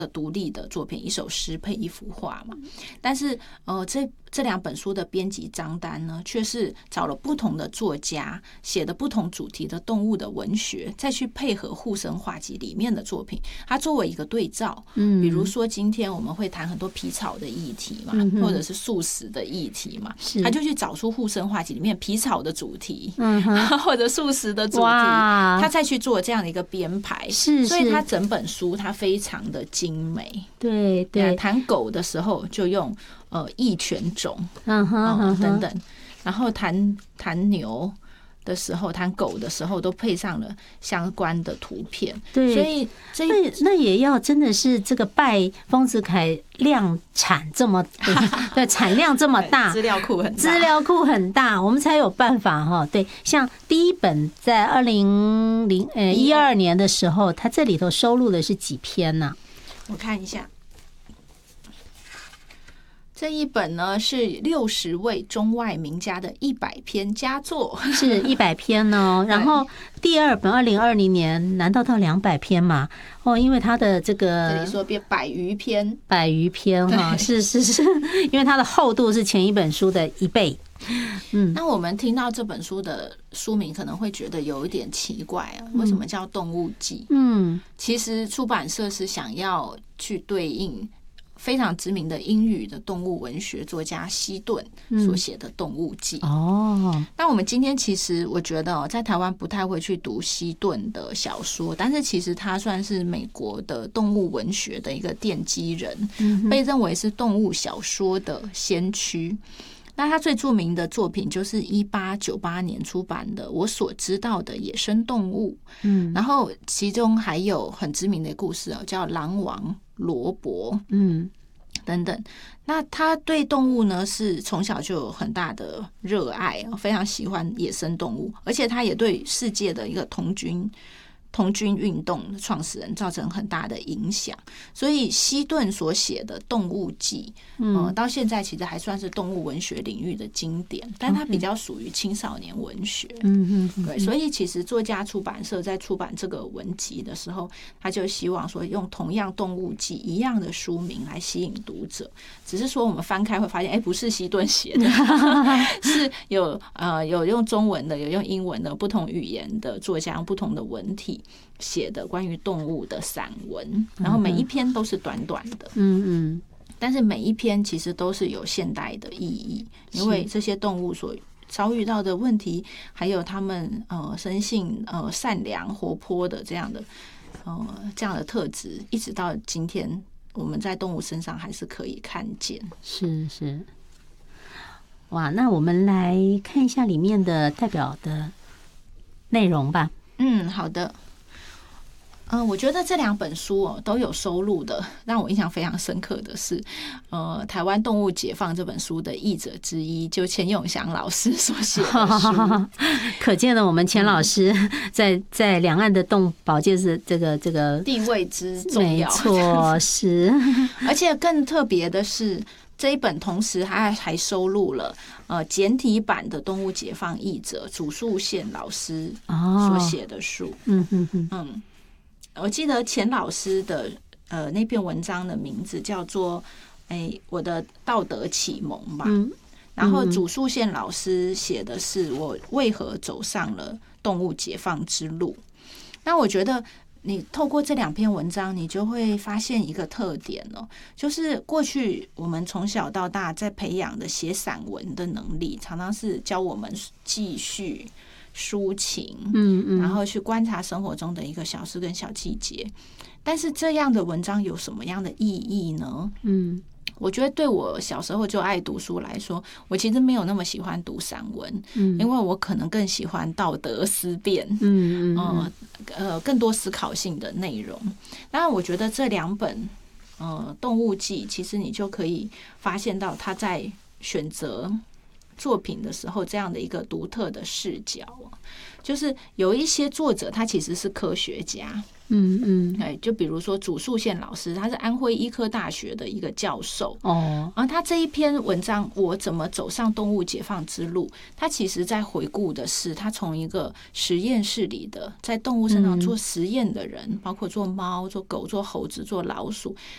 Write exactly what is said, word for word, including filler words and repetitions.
独立的作品，一首诗配一幅画嘛。但是呃，这这两本书的编辑张丹呢，却是找了不同的作家写的不同主题的动物的文学，再去配合护生画集里面的作品，它作为一个对照。嗯，比如说今天我们会谈很多皮草的议题嘛，嗯、或者是素食的议题嘛，他就去找出护生画集里面皮草的主题，嗯、或者素食的主题，他再去做这样的一个编排。是，所以他整本书它非常的精美。 对对， 谈狗的时候就用呃益犬种，嗯哼、呃、等等，然后谈谈牛的时候，谈狗的时候，都配上了相关的图片。 对， 所以这那那也要真的是这个拜丰子恺量产这么对产量这么大， 资料库很大， 资料库很大，我们才有办法哈。对，像第一本在二零零呃一二年的时候，它这里头收录的是几篇呢、啊？ 我看一下。这一本呢是六十位中外名家的一百篇佳作， 是一百篇哦。然后第二本二零二零年，难道到两百篇吗？哦，因为它的这个这里说变百余篇， 百余篇哈，是是是，因为它的厚度是前一本书的一倍。 嗯，那我们听到这本书的书名可能会觉得有一点奇怪啊，为什么叫《动物记》？嗯，其实出版社是想要去对应非常知名的英语的动物文学作家西顿所写的《动物记》。哦，那我们今天其实我觉得在台湾不太会去读西顿的小说，但是其实他算是美国的动物文学的一个奠基人，被认为是动物小说的先驱。那他最著名的作品就是一八九八年出版的《我所知道的野生动物》，嗯，然后其中还有很知名的故事哦，叫《狼王罗伯》，嗯，等等。那他对动物呢是从小就有很大的热爱，非常喜欢野生动物，而且他也对世界的一个童军。童军运动的创始人造成很大的影响，所以西顿所写的《动物记》嗯、呃，到现在其实还算是动物文学领域的经典，但它比较属于青少年文学。嗯嗯，对，所以其实作家出版社在出版这个文集的时候，他就希望说用同样《动物记》一样的书名来吸引读者，只是说我们翻开会发现，哎，不是西顿写的，是有呃有用中文的，有用英文的，不同语言的作家用不同的文体写的关于动物的散文，然后每一篇都是短短的，嗯嗯，但是每一篇其实都是有现代的意义，因为这些动物所遭遇到的问题，还有他们呃生性呃善良活泼的这样的呃这样的特质，一直到今天我们在动物身上还是可以看见。 是是，哇，那我们来看一下里面的代表的内容吧。 嗯，好的。嗯，我觉得这两本书哦都有收录的，让我印象非常深刻的是，呃，《台湾动物解放》这本书的译者之一，就钱永祥老师所写的书。 可见的，我们钱老师在在两岸的动保界是这个这个地位之重要， 没错，是。 而且更特别的是，这一本同时还还收录了呃简体版的《动物解放》译者祖树宪老师所写的书。嗯嗯嗯嗯。我记得钱老师的呃那篇文章的名字叫做哎我的道德启蒙吧，嗯、然后祖树宪老师写的是我为何走上了动物解放之路。那我觉得你透过这两篇文章，你就会发现一个特点哦，就是过去我们从小到大在培养的写散文的能力，常常是教我们记叙。抒情，嗯嗯，然后去观察生活中的一个小事跟小细节，但是这样的文章有什么样的意义呢？嗯，我觉得对我小时候就爱读书来说，我其实没有那么喜欢读散文，嗯，因为我可能更喜欢道德思辨，嗯嗯呃呃更多思考性的内容。当然，我觉得这两本呃《动物记》，其实你就可以发现到他在选择作品的时候，这样的一个独特的视角，就是有一些作者他其实是科学家，嗯嗯，哎，就比如说祖树宪老师，他是安徽医科大学的一个教授哦，然后他这一篇文章《我怎么走上动物解放之路》，他其实在回顾的是他从一个实验室里的在动物身上做实验的人，嗯、包括做猫、做狗、做猴子、做老鼠，